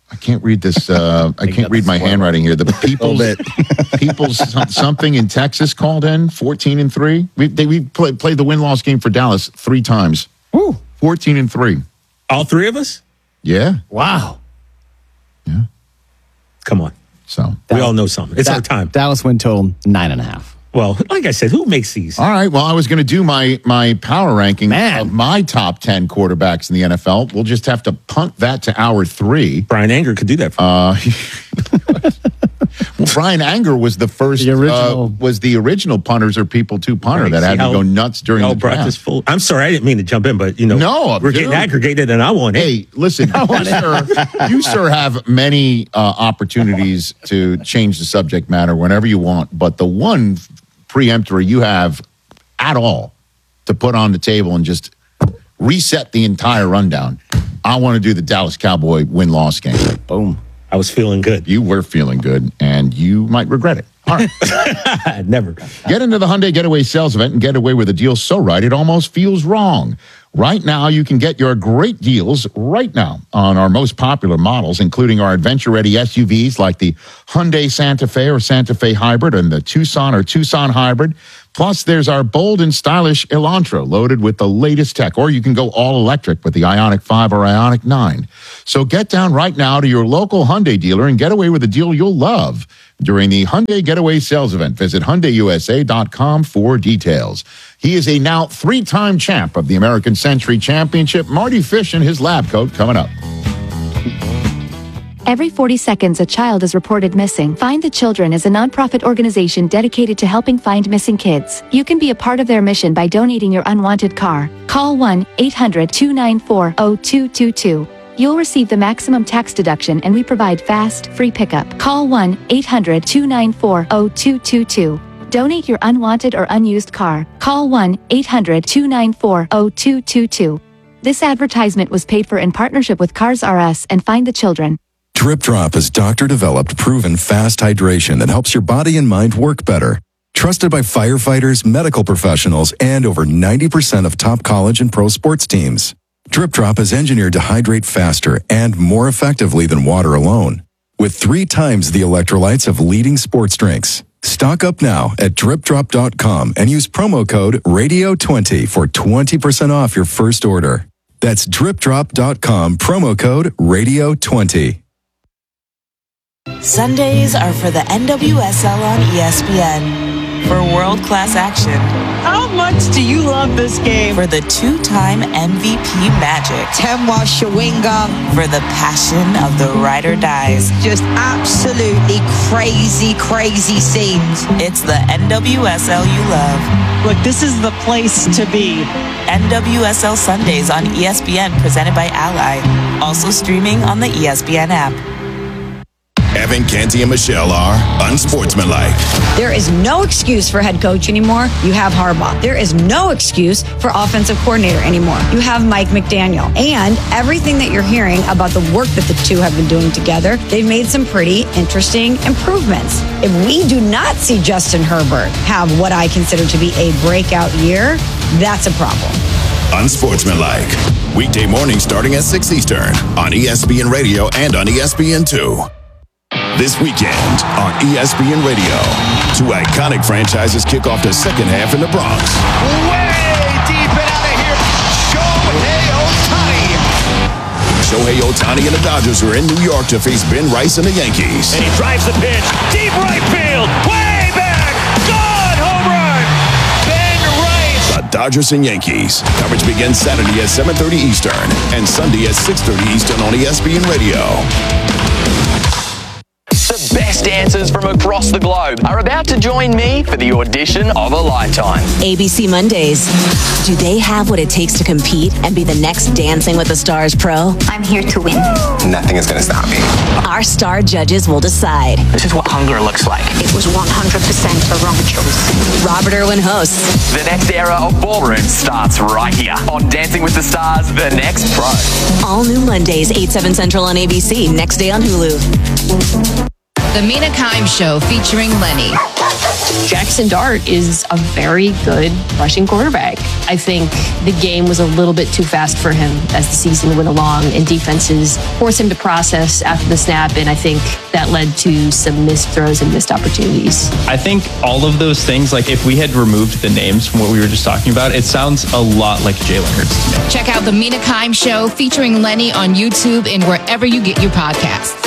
I can't read this. I can't read my handwriting here. The people's something in Texas called in 14-3. We played the win-loss game for Dallas 3 times. Woo. 14-3. All 3 of us? Yeah. Wow. Yeah. Come on. So we all know something. It's our time. Dallas win total 9.5. Well, like I said, who makes these? All right. Well, I was going to do my power ranking of my top 10 quarterbacks in the NFL. We'll just have to punt that to hour 3. Brian Anger could do that for Well, Brian Anger was the first, was the original punters or people to punter that had to go nuts during the draft. I'm sorry, I didn't mean to jump in, but we're getting aggregated, and I want it. Hey, listen, you sir have many opportunities to change the subject matter whenever you want, but the one preemptory you have at all to put on the table and just reset the entire rundown. I want to do the Dallas Cowboy win-loss game. Boom. I was feeling good. You were feeling good, and you might regret it. All right. Never. Get into the Hyundai Getaway sales event and get away with a deal so right it almost feels wrong. Right now, you can get your great deals right now on our most popular models, including our adventure-ready SUVs like the Hyundai Santa Fe or Santa Fe Hybrid and the Tucson or Tucson Hybrid. Plus, there's our bold and stylish Elantra loaded with the latest tech, or you can go all-electric with the Ioniq 5 or Ioniq 9. So get down right now to your local Hyundai dealer and get away with a deal you'll love during the Hyundai Getaway sales event. Visit HyundaiUSA.com for details. He is a now 3-time champ of the American Century Championship. Marty Fish in his lab coat coming up. Every 40 seconds, a child is reported missing. Find the Children is a nonprofit organization dedicated to helping find missing kids. You can be a part of their mission by donating your unwanted car. Call 1-800-294-0222. You'll receive the maximum tax deduction, and we provide fast, free pickup. Call 1-800-294-0222. Donate your unwanted or unused car. Call 1-800-294-0222. This advertisement was paid for in partnership with Cars R Us and Find the Children. Drip Drop is doctor-developed, proven fast hydration that helps your body and mind work better. Trusted by firefighters, medical professionals, and over 90% of top college and pro sports teams. Drip Drop is engineered to hydrate faster and more effectively than water alone, with 3 times the electrolytes of leading sports drinks. Stock up now at dripdrop.com and use promo code RADIO20 for 20% off your first order. That's dripdrop.com, promo code RADIO20. Sundays are for the NWSL on ESPN. For world-class action. How much do you love this game? For the 2-time MVP magic. Temwa Shawinga. For the passion of the ride or dies. Just absolutely crazy, crazy scenes. It's the NWSL you love. Look, this is the place to be. NWSL Sundays on ESPN, presented by Ally. Also streaming on the ESPN app. Evan, Canty, and Michelle are unsportsmanlike. There is no excuse for head coach anymore. You have Harbaugh. There is no excuse for offensive coordinator anymore. You have Mike McDaniel. And everything that you're hearing about the work that the two have been doing together, they've made some pretty interesting improvements. If we do not see Justin Herbert have what I consider to be a breakout year, that's a problem. Unsportsmanlike. Weekday morning starting at 6 Eastern on ESPN Radio and on ESPN2. This weekend on ESPN Radio, 2 iconic franchises kick off the second half in the Bronx. Way deep and out of here, Shohei Ohtani. Shohei Ohtani and the Dodgers are in New York to face Ben Rice and the Yankees. And he drives the pitch, deep right field, way back, gone, home run, Ben Rice. The Dodgers and Yankees. Coverage begins Saturday at 7:30 Eastern and Sunday at 6:30 Eastern on ESPN Radio. The best dancers from across the globe are about to join me for the audition of a lifetime. ABC Mondays. Do they have what it takes to compete and be the next Dancing with the Stars pro? I'm here to win. Nothing is going to stop me. Our star judges will decide. This is what hunger looks like. It was 100% the wrong choice. Robert Irwin hosts. The next era of ballroom starts right here on Dancing with the Stars, The Next Pro. All new Mondays, 8/7 Central on ABC. Next day on Hulu. The Mina Kimes Show featuring Lenny. Jackson Dart is a very good rushing quarterback. I think the game was a little bit too fast for him as the season went along, and defenses forced him to process after the snap, and I think that led to some missed throws and missed opportunities. I think all of those things, like if we had removed the names from what we were just talking about, it sounds a lot like Jalen Hurts. Check out the Mina Kimes Show featuring Lenny on YouTube and wherever you get your podcasts.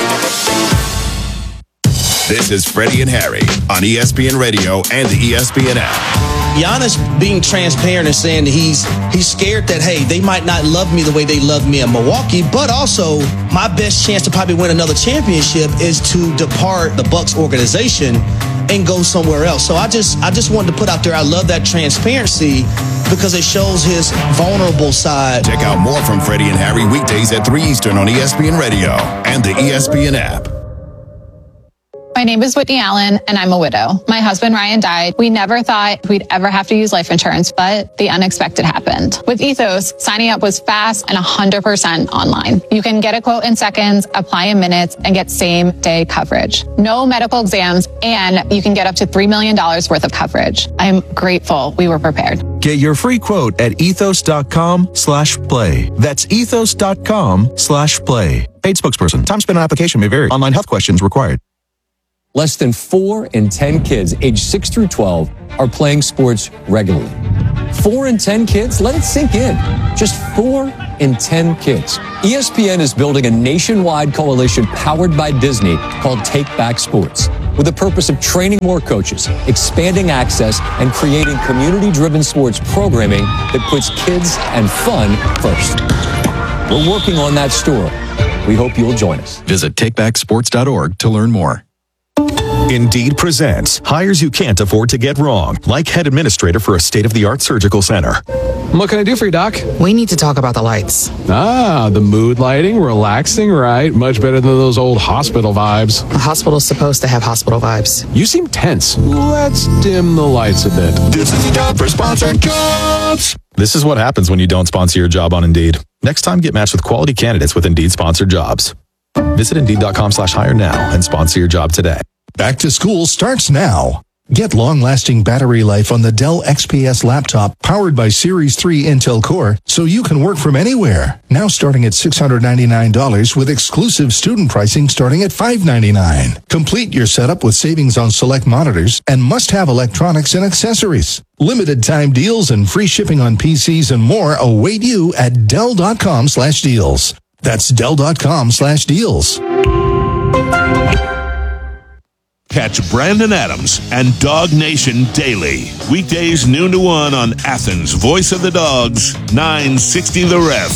This is Freddie and Harry on ESPN Radio and the ESPN app. Giannis being transparent and saying that he's scared that, hey, they might not love me the way they love me in Milwaukee, but also my best chance to probably win another championship is to depart the Bucks organization and go somewhere else. So I just wanted to put out there, I love that transparency because it shows his vulnerable side. Check out more from Freddie and Harry weekdays at 3 Eastern on ESPN Radio and the ESPN app. My name is Whitney Allen, and I'm a widow. My husband, Ryan, died. We never thought we'd ever have to use life insurance, but the unexpected happened. With Ethos, signing up was fast and 100% online. You can get a quote in seconds, apply in minutes, and get same-day coverage. No medical exams, and you can get up to $3 million worth of coverage. I'm grateful we were prepared. Get your free quote at ethos.com/play. That's ethos.com/play. Paid spokesperson. Time spent on application may vary. Online health questions required. Less than 4 in 10 kids aged 6 through 12 are playing sports regularly. 4 in 10 kids? Let it sink in. Just 4 in 10 kids. ESPN is building a nationwide coalition powered by Disney called Take Back Sports, with the purpose of training more coaches, expanding access, and creating community-driven sports programming that puts kids and fun first. We're working on that story. We hope you'll join us. Visit takebacksports.org to learn more. Indeed presents hires you can't afford to get wrong, like head administrator for a state-of-the-art surgical center. What can I do for you, Doc? We need to talk about the lights. Ah, the mood lighting, relaxing, right? Much better than those old hospital vibes. A hospital's supposed to have hospital vibes. You seem tense. Let's dim the lights a bit. This is the job for sponsored jobs. This is what happens when you don't sponsor your job on Indeed. Next time, get matched with quality candidates with Indeed sponsored jobs. Visit Indeed.com/hire now and sponsor your job today. Back to school starts now. Get long-lasting battery life on the Dell XPS laptop powered by Series 3 Intel Core so you can work from anywhere. Now starting at $699 with exclusive student pricing starting at $599. Complete your setup with savings on select monitors and must-have electronics and accessories. Limited time deals and free shipping on PCs and more await you at Dell.com/deals. That's Dell.com/deals. Catch Brandon Adams and Dog Nation daily. Weekdays noon to 1 on Athens' Voice of the Dogs, 960 The Ref.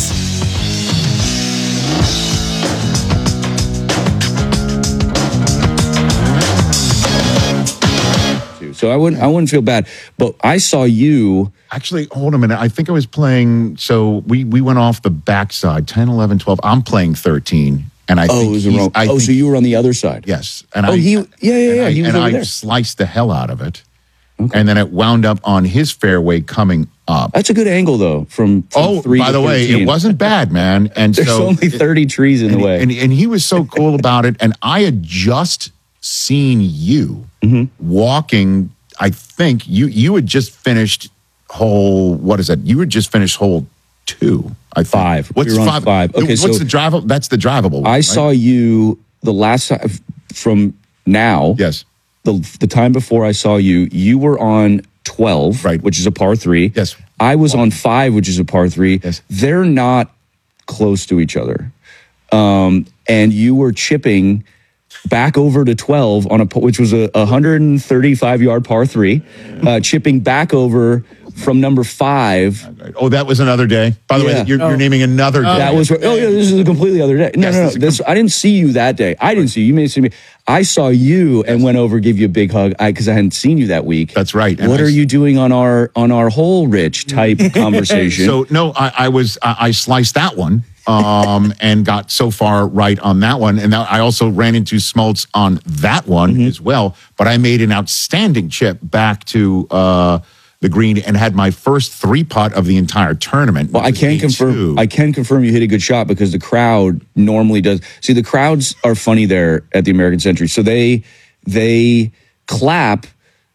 So I wouldn't feel bad. But I saw you. Actually, hold a minute. I think I was playing. So we went off the backside, 10, 11, 12. I'm playing 13. And I think so you were on the other side. Yes. And he was over there. Sliced the hell out of it. Okay. And then it wound up on his fairway coming up. That's a good angle, though, from 3 by to the 13. way, it wasn't bad, man. And There's so only 30 trees in the way. And he was so cool about it. And I had just seen you walking. I think you had just finished hole. What is that? You had just finished hole 2. I think. 5. What's 5? 5. Okay, what's the drivable? That's the drivable one, I right? saw you the last time from now. Yes. The time before I saw you, you were on 12, right, which is a par 3. Yes. I was on 5, which is a par 3. Yes. They're not close to each other. And you were chipping back over to 12 on which was a 135-yard par 3, chipping back over from number 5. Oh, that was another day. By the way, you're naming another day. That was. Oh yeah, this is a completely other day. No. I didn't see you that day. I didn't see you. You may have seen me. I saw you and went over, give you a big hug because I hadn't seen you that week. That's right. What are you doing on our hole, Rich type conversation? So no, I sliced that one. And got so far right on that one. And I also ran into Smoltz on that one as well. But I made an outstanding chip back to the green and had my first 3-putt of the entire tournament. Well, I can confirm you hit a good shot because the crowd normally does. See, the crowds are funny there at the American Century. So they clap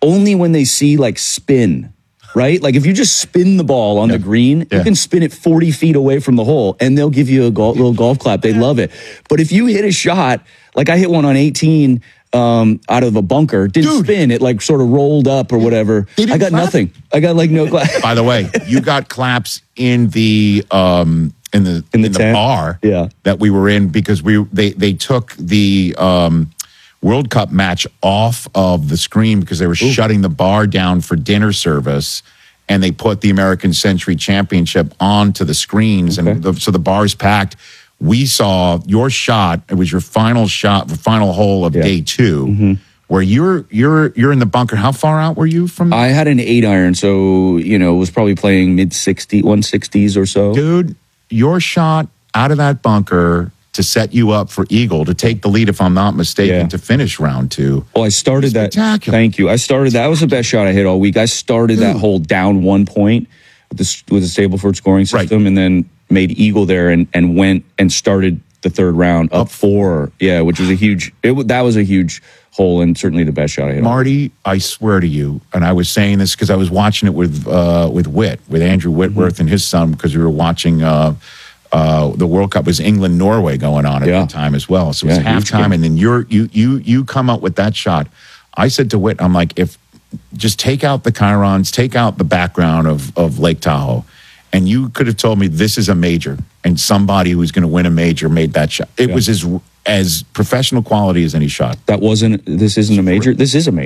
only when they see like spin, right? Like if you just spin the ball on the green, you can spin it 40 feet away from the hole and they'll give you a little golf clap. They love it. But if you hit a shot, like I hit one on 18 out of a bunker, didn't spin, it like sort of rolled up or whatever. I got nothing. I got like no clap. By the way, you got claps in the bar that we were in because they took the World Cup match off of the screen because they were shutting the bar down for dinner service, and they put the American Century Championship onto the screens, and so the bar's packed. We saw your shot. It was your final shot, the final hole of day 2, where you're in the bunker. How far out were you from? I had an 8-iron, so was probably playing mid-60s, 160s or so. Dude, your shot out of that bunker to set you up for eagle to take the lead, if I'm not mistaken, to finish round 2. Well, I started that. Thank you. I started that. Was the best shot I hit all week. I started that hole down 1 point with the Stableford scoring system, and then made eagle there and went and started the third round up 4. Yeah, which was a huge. That was a huge hole and certainly the best shot I hit. Marty, I swear to you, and I was saying this because I was watching it with Andrew Whitworth and his son, because we were watching the World Cup. It was England-Norway going on at that time as well. So it was halftime, and then you come up with that shot. I said to Whit, I'm like, if just take out the chyrons, take out the background of Lake Tahoe, and you could have told me this is a major, and somebody who's going to win a major made that shot. It was as professional quality as any shot. This isn't a major. This is a major.